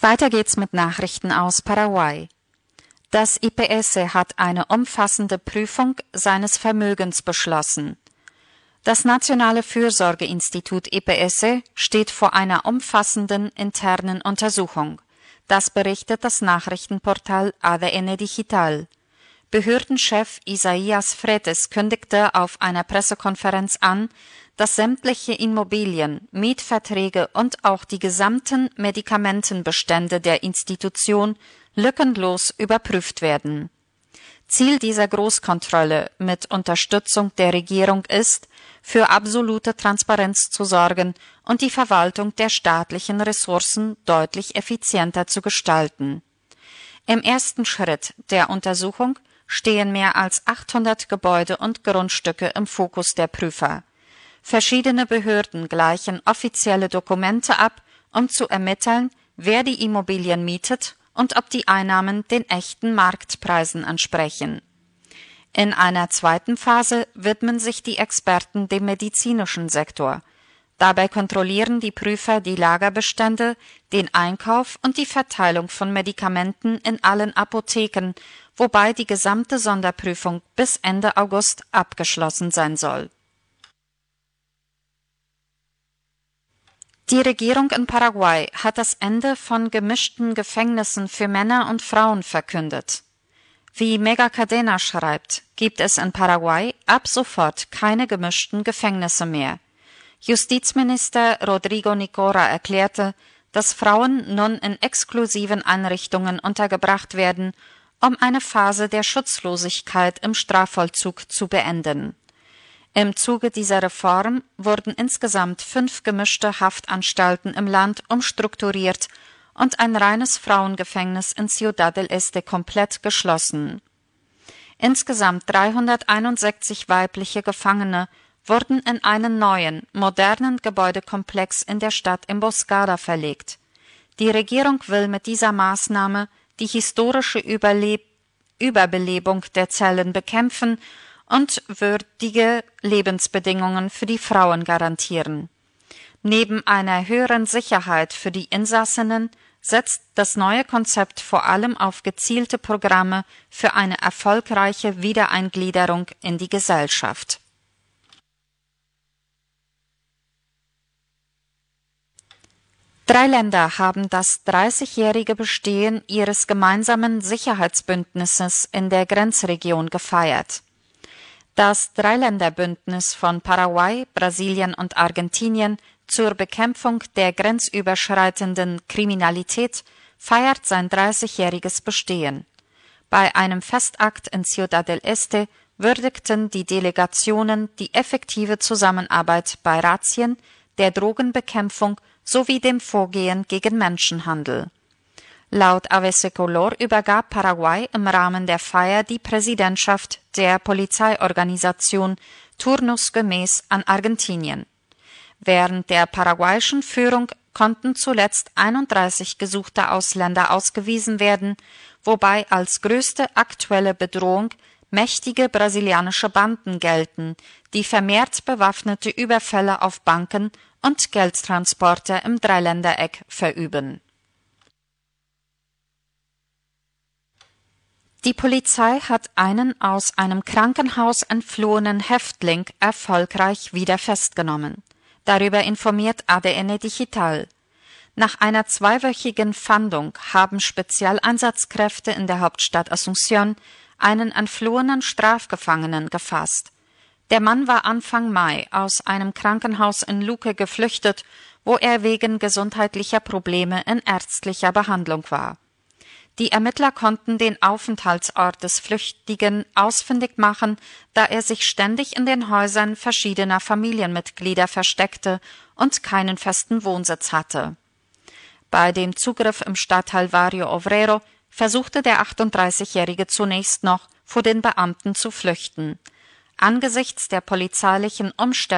Weiter geht's mit Nachrichten aus Paraguay. Das IPS hat eine umfassende Prüfung seines Vermögens beschlossen. Das Nationale Fürsorgeinstitut IPS steht vor einer umfassenden internen Untersuchung. Das berichtet das Nachrichtenportal ADN Digital. Behördenchef Isaías Fretes kündigte auf einer Pressekonferenz an, dass sämtliche Immobilien, Mietverträge und auch die gesamten Medikamentenbestände der Institution lückenlos überprüft werden. Ziel dieser Großkontrolle mit Unterstützung der Regierung ist, für absolute Transparenz zu sorgen und die Verwaltung der staatlichen Ressourcen deutlich effizienter zu gestalten. Im ersten Schritt der Untersuchung stehen mehr als 800 Gebäude und Grundstücke im Fokus der Prüfer. Verschiedene Behörden gleichen offizielle Dokumente ab, um zu ermitteln, wer die Immobilien mietet und ob die Einnahmen den echten Marktpreisen entsprechen. In einer zweiten Phase widmen sich die Experten dem medizinischen Sektor. Dabei kontrollieren die Prüfer die Lagerbestände, den Einkauf und die Verteilung von Medikamenten in allen Apotheken, wobei die gesamte Sonderprüfung bis Ende August abgeschlossen sein soll. Die Regierung in Paraguay hat das Ende von gemischten Gefängnissen für Männer und Frauen verkündet. Wie Mega Cadena schreibt, gibt es in Paraguay ab sofort keine gemischten Gefängnisse mehr. Justizminister Rodrigo Nicora erklärte, dass Frauen nun in exklusiven Einrichtungen untergebracht werden, um eine Phase der Schutzlosigkeit im Strafvollzug zu beenden. Im Zuge dieser Reform wurden insgesamt 5 gemischte Haftanstalten im Land umstrukturiert und ein reines Frauengefängnis in Ciudad del Este komplett geschlossen. Insgesamt 361 weibliche Gefangene wurden in einen neuen, modernen Gebäudekomplex in der Stadt Emboscada verlegt. Die Regierung will mit dieser Maßnahme die historische Überbelebung der Zellen bekämpfen und würdige Lebensbedingungen für die Frauen garantieren. Neben einer höheren Sicherheit für die Insassinnen setzt das neue Konzept vor allem auf gezielte Programme für eine erfolgreiche Wiedereingliederung in die Gesellschaft. Drei Länder haben das 30-jährige Bestehen ihres gemeinsamen Sicherheitsbündnisses in der Grenzregion gefeiert. Das Dreiländerbündnis von Paraguay, Brasilien und Argentinien zur Bekämpfung der grenzüberschreitenden Kriminalität feiert sein 30-jähriges Bestehen. Bei einem Festakt in Ciudad del Este würdigten die Delegationen die effektive Zusammenarbeit bei Razzien, der Drogenbekämpfung sowie dem Vorgehen gegen Menschenhandel. Laut Avese Color übergab Paraguay im Rahmen der Feier die Präsidentschaft der Polizeiorganisation turnusgemäß an Argentinien. Während der paraguayischen Führung konnten zuletzt 31 gesuchte Ausländer ausgewiesen werden, wobei als größte aktuelle Bedrohung mächtige brasilianische Banden gelten, die vermehrt bewaffnete Überfälle auf Banken und Geldtransporte im Dreiländereck verüben. Die Polizei hat einen aus einem Krankenhaus entflohenen Häftling erfolgreich wieder festgenommen. Darüber informiert ADN Digital. Nach einer 2-wöchigen Fahndung haben Spezialeinsatzkräfte in der Hauptstadt Asunción einen entflohenen Strafgefangenen gefasst. Der Mann war Anfang Mai aus einem Krankenhaus in Luque geflüchtet, wo er wegen gesundheitlicher Probleme in ärztlicher Behandlung war. Die Ermittler konnten den Aufenthaltsort des Flüchtigen ausfindig machen, da er sich ständig in den Häusern verschiedener Familienmitglieder versteckte und keinen festen Wohnsitz hatte. Bei dem Zugriff im Stadtteil Barrio Obrero versuchte der 38-Jährige zunächst noch, vor den Beamten zu flüchten. Angesichts der polizeilichen Umstellung